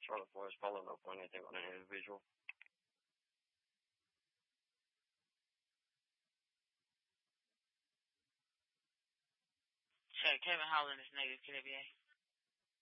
Charlotte Forest, following up on anything on an individual. Check. Kevin Holland is negative. Can it be?